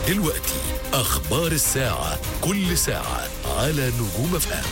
دلوقتي أخبار الساعة، كل ساعة على نجوم FM.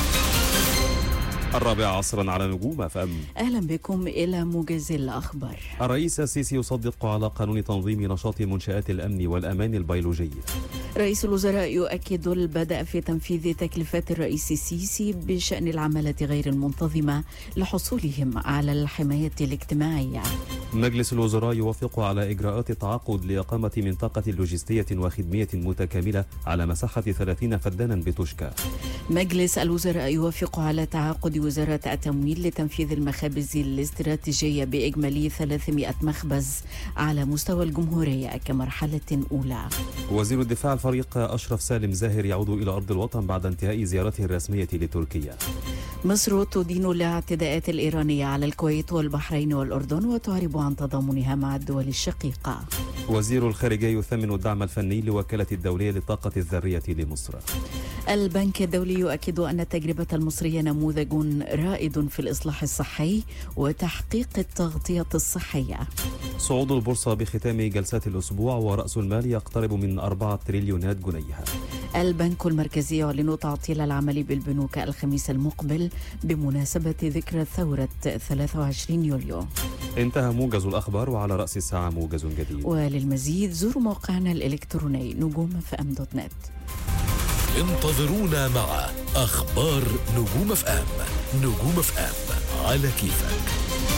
4 على نجوم FM. أهلا بكم إلى موجز الأخبار. الرئيس السيسي يصدق على قانون تنظيم نشاط منشآت الأمن والأمان البيولوجي. رئيس الوزراء يؤكد البدء في تنفيذ تكليفات الرئيس السيسي بشأن العمالة غير المنتظمة لحصولهم على الحماية الاجتماعية. مجلس الوزراء يوافق على إجراءات التعاقد لإقامة منطقة لوجستية وخدمية متكاملة على مساحة 30 فدانا بتوشكا. مجلس الوزراء يوافق على تعاقد وزارة التمويل لتنفيذ المخابز الاستراتيجية بإجمالي 300 مخبز على مستوى الجمهورية كمرحلة أولى. وزير الدفاع الفريق أشرف سالم زاهر يعود إلى أرض الوطن بعد انتهاء زيارته الرسمية لتركيا. مصر تدين الاعتداءات الإيرانية على الكويت والبحرين والأردن وتعرب عن تضامنها مع الدول الشقيقة. وزير الخارجية يثمن الدعم الفني لوكالة الدولية للطاقة الذرية لمصر. البنك الدولي يؤكد أن التجربة المصرية نموذج رائد في الإصلاح الصحي وتحقيق التغطية الصحية. صعود البورصة بختام جلسات الأسبوع ورأس المال يقترب من 4 تريليونات جنيه. البنك المركزي يعلن تعطيل العمل بالبنوك الخميس المقبل بمناسبة ذكرى ثورة 23 يوليو. انتهى موجز الأخبار، وعلى رأس الساعة موجز جديد. وللمزيد زوروا موقعنا الإلكتروني نجوم.fm.net. انتظرونا مع أخبار نجوم FM. نجوم FM على كيفك.